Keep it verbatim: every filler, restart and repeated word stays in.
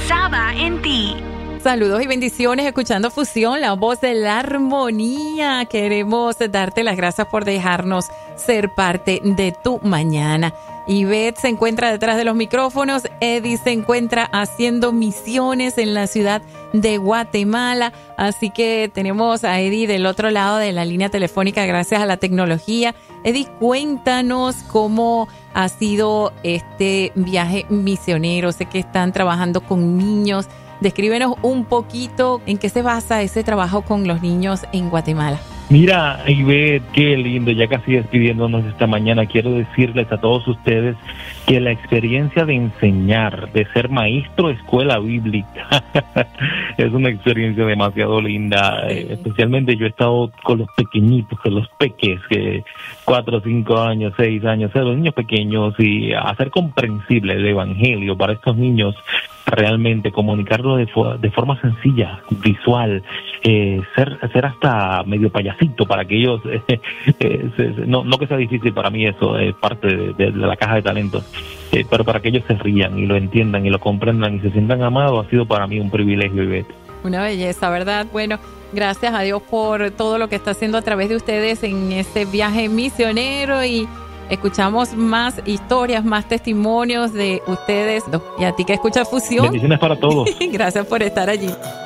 interesada en ti. Saludos y bendiciones, escuchando Fusión, la voz de la armonía. Queremos darte las gracias por dejarnos ser parte de tu mañana. Ivette se encuentra detrás de los micrófonos. Eddie se encuentra haciendo misiones en la ciudad de Guatemala. Así que tenemos a Eddie del otro lado de la línea telefónica gracias a la tecnología. Eddie, cuéntanos cómo ha sido este viaje misionero. Sé que están trabajando con niños. Descríbenos un poquito en qué se basa ese trabajo con los niños en Guatemala. Mira, Ivette, qué lindo, ya casi despidiéndonos esta mañana, quiero decirles a todos ustedes que la experiencia de enseñar, de ser maestro de escuela bíblica, es una experiencia demasiado linda. Sí. Especialmente yo he estado con los pequeñitos, con los peques, que cuatro, cinco años, seis años, los niños pequeños, y hacer comprensible el evangelio para estos niños, realmente comunicarlo de, fo- de forma sencilla, visual, eh, ser ser hasta medio payasito para que ellos, eh, eh, se, no, no que sea difícil para mí eso, es parte de, de, de la caja de talentos, eh, pero para que ellos se rían y lo entiendan y lo comprendan y se sientan amados, ha sido para mí un privilegio, Ivette. Una belleza, ¿verdad? Bueno, gracias a Dios por todo lo que está haciendo a través de ustedes en este viaje misionero, y escuchamos más historias, más testimonios de ustedes. Y a ti que escuchas Fusión. Bendiciones para todos. Gracias por estar allí.